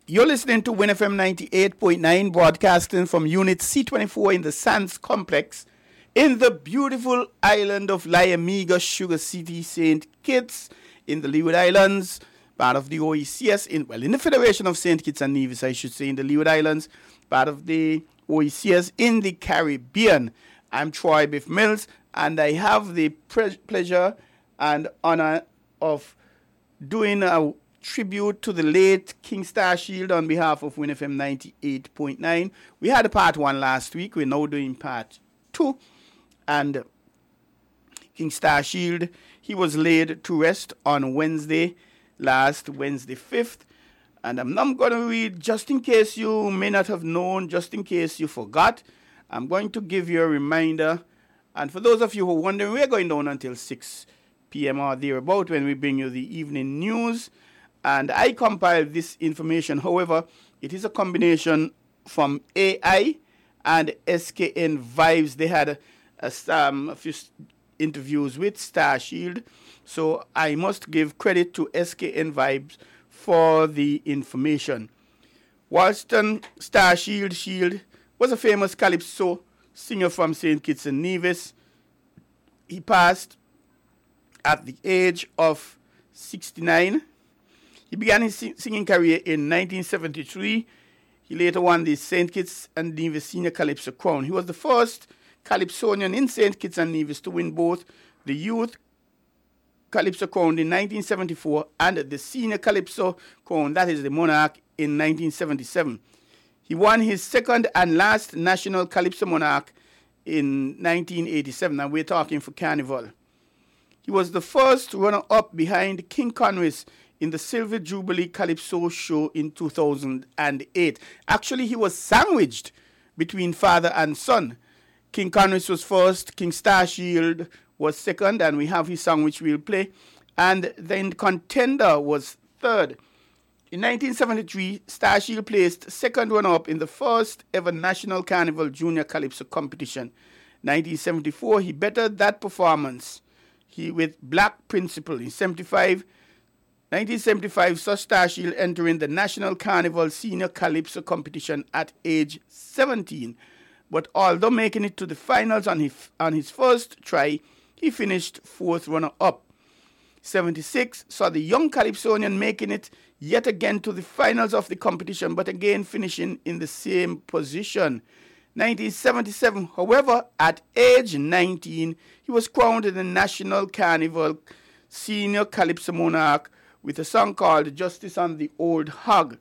You're listening to WinFM 98.9, broadcasting from Unit C24 in the Sands Complex in the beautiful island of Liamiga, Sugar City, St. Kitts in the Leeward Islands, part of the OECS, in the Federation of St. Kitts and Nevis, I should say, in the Leeward Islands, part of the OECS in the Caribbean. I'm Troy Biff Mills, and I have the pleasure and honor of doing a tribute to the late King Starshield on behalf of WinFM 98.9. We had a part 1 last week. We're now doing part 2. And King Starshield, he was laid to rest on Wednesday 5th. And I'm not going to read, just in case you may not have known, just in case you forgot. I'm going to give you a reminder. And for those of you who are wondering, we're going down until 6 p.m. or thereabout when we bring you the evening news. And I compiled this information. However, it is a combination from AI and SKN Vibes. They had a few interviews with Starshield. So I must give credit to SKN Vibes for the information. Walston Starshield was a famous calypso singer from St. Kitts and Nevis. He passed at the age of 69. He began his singing career in 1973. He later won the St. Kitts and Nevis Senior Calypso Crown. He was the first calypsonian in St. Kitts and Nevis to win both the Youth Calypso Crown in 1974 and the Senior Calypso Crown, that is the Monarch, in 1977. He won his second and last National Calypso Monarch in 1987, and we're talking for Carnival. He was the first runner-up behind King Conwys in the Silver Jubilee Calypso show in 2008. Actually, he was sandwiched between father and son. King Conwys was first, King Starshield was second, and we have his song which we'll play. And then Contender was third. In 1973, Starshield placed second runner-up in the first ever National Carnival Junior Calypso competition. 1974, he bettered that performance with Black Principle. In 1975 saw Starshield entering the National Carnival Senior Calypso competition at age 17. But although making it to the finals on his first try, he finished fourth runner-up. 76 saw the young Calypsonian making it yet again to the finals of the competition, but again finishing in the same position. 1977, however, at age 19, he was crowned the National Carnival Senior Calypso Monarch with a song called Justice on the Old Hog.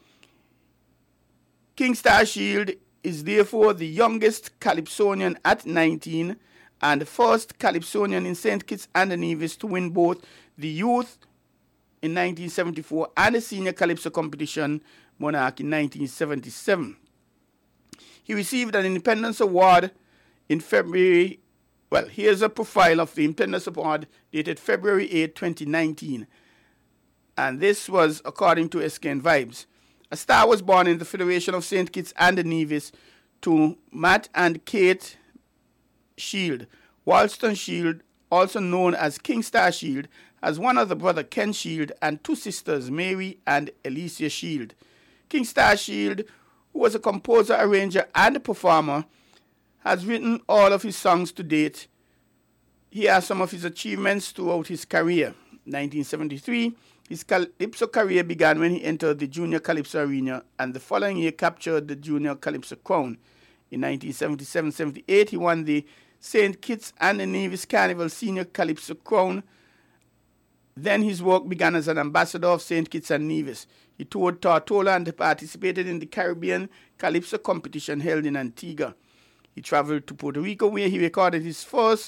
King Starshield is therefore the youngest Calypsonian at 19 and the first Calypsonian in St. Kitts and Nevis to win both the Youth in 1974 and the Senior Calypso Competition Monarch in 1977. He received an Independence Award in February. Well, here's a profile of the Independence Award dated February 8, 2019. And this was according to SKN Vibes. A star was born in the Federation of St. Kitts and Nevis to Matt and Kate Shield. Walston Shield, also known as King Starshield, has one other brother, Ken Shield, and two sisters, Mary and Alicia Shield. King Starshield, who was a composer, arranger, and performer, has written all of his songs to date. Here are some of his achievements throughout his career. 1973, his Calypso career began when he entered the Junior Calypso arena, and the following year captured the Junior Calypso crown. In 1977-78, he won the St. Kitts and Nevis Carnival Senior Calypso crown. Then his work began as an ambassador of St. Kitts and Nevis. He toured Tortola and participated in the Caribbean Calypso competition held in Antigua. He traveled to Puerto Rico, where he recorded his first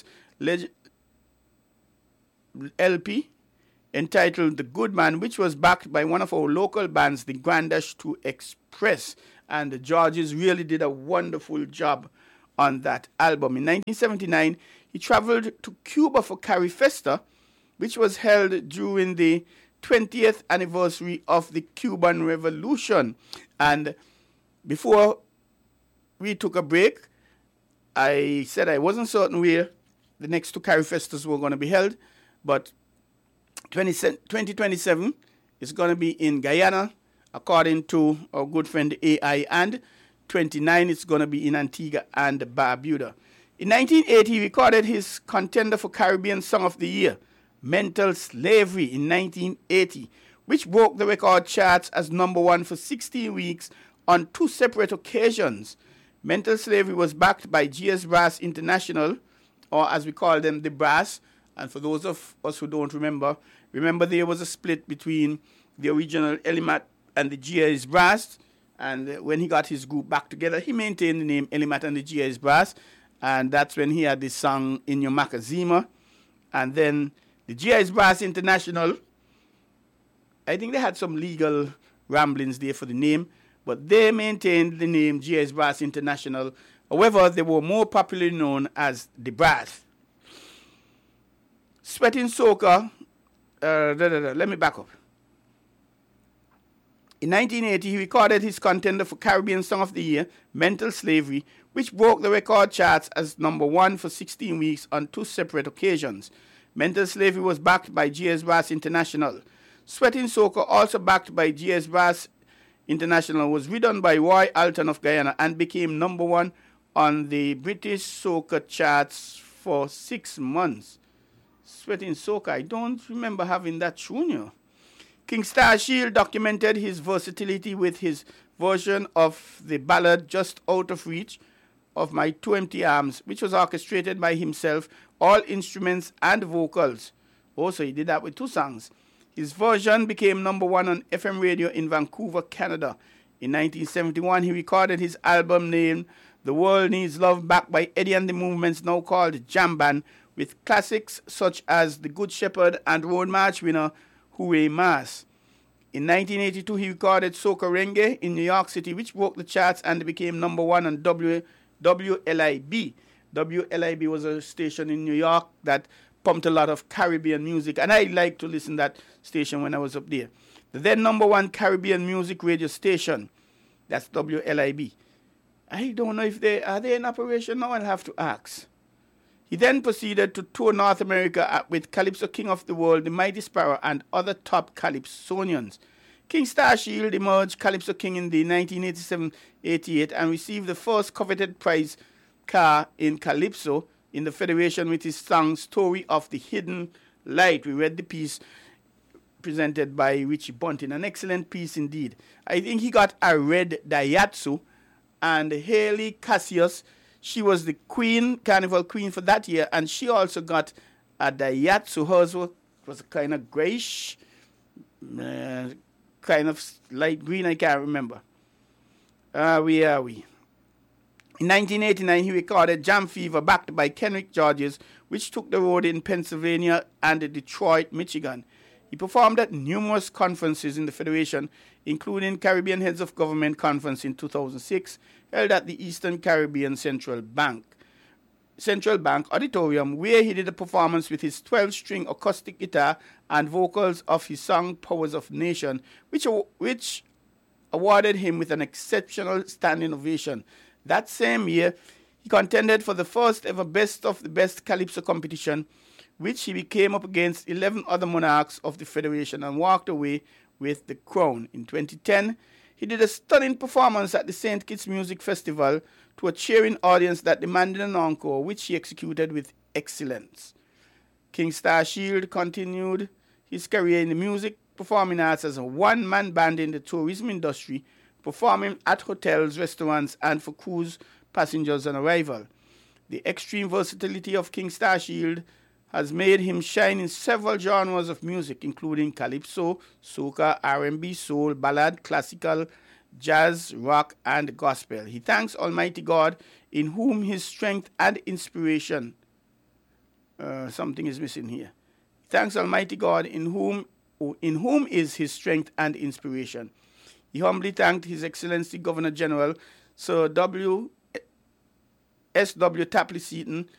LP entitled The Good Man, which was backed by one of our local bands, the Grand Dash 2 Express. And the Georges really did a wonderful job on that album. In 1979, he traveled to Cuba for Carifesta, which was held during the 20th anniversary of the Cuban Revolution. And before we took a break, I said I wasn't certain where the next two Carifestas were going to be held, but 2027 is going to be in Guyana, according to our good friend AI. And 29, it's going to be in Antigua and Barbuda. In 1980, he recorded his contender for Caribbean Song of the Year, Mental Slavery, in 1980, which broke the record charts as number one for 16 weeks on two separate occasions. Mental Slavery was backed by GS Brass International, or as we call them, the Brass. And for those of us who don't remember there was a split between the original Elimat and the GS Brass. And when he got his group back together, he maintained the name Elimat and the GS Brass. And that's when he had this song In Your Macazima. And then the GS Brass International, I think they had some legal ramblings there for the name, but they maintained the name GS Brass International. However, they were more popularly known as the Brass. Sweating Soca, let me back up. In 1980, he recorded his contender for Caribbean Song of the Year, Mental Slavery, which broke the record charts as number one for 16 weeks on two separate occasions. Mental Slavery was backed by GS Brass International. Sweating Soca, also backed by GS Brass International, was redone by Roy Alton of Guyana and became number one on the British Soca charts for 6 months. Sweating Soca, I don't remember having that tune, you know. King Starshield documented his versatility with his version of the ballad Just Out of Reach of My Two Empty Arms, which was orchestrated by himself, all instruments and vocals. Also, he did that with 2 songs. His version became number one on FM radio in Vancouver, Canada. In 1971, he recorded his album named The World Needs Love, backed by Eddie and the Movements, now called Jam Band, with classics such as The Good Shepherd and Road March winner Hooray Mass. In 1982, he recorded Soca Renge in New York City, which broke the charts and became number one on WLIB. WLIB was a station in New York that pumped a lot of Caribbean music, and I liked to listen to that station when I was up there. The then number one Caribbean music radio station, that's WLIB. I don't know if are they in operation now. I'll have to ask. He then proceeded to tour North America with Calypso King of the World, The Mighty Sparrow, and other top Calypsonians. King Starshield emerged Calypso King in the 1987-88 and received the first coveted prize car in Calypso in the Federation with his song Story of the Hidden Light. We read the piece presented by Richie Bunting, an excellent piece indeed. I think he got a red Daihatsu, and Haley Cassius, she was the queen, carnival queen for that year, and she also got a Daihatsu. Hers was a kind of grayish, kind of light green, I can't remember. Where are we? In 1989, he recorded Jam Fever, backed by Kenrick Georges, which took the road in Pennsylvania and Detroit, Michigan. He performed at numerous conferences in the Federation, including Caribbean Heads of Government Conference in 2006, held at the Eastern Caribbean Central Bank Auditorium, where he did a performance with his 12-string acoustic guitar and vocals of his song Powers of Nation, which awarded him with an exceptional standing ovation. That same year, he contended for the first ever Best of the Best Calypso competition, which he became up against 11 other monarchs of the Federation and walked away with the crown. In 2010, he did a stunning performance at the St. Kitts Music Festival to a cheering audience that demanded an encore, which he executed with excellence. King Starshield continued his career in the music performing arts as a one-man band in the tourism industry, performing at hotels, restaurants, and for cruise passengers on arrival. The extreme versatility of King Starshield has made him shine in several genres of music, including calypso, soca, R&B, soul, ballad, classical, jazz, rock, and gospel. He thanks Almighty God, in whom his strength and inspiration. Something is missing here. He thanks Almighty God, in whom is his strength and inspiration. He humbly thanked His Excellency Governor General Sir S.W. Tapley Seaton,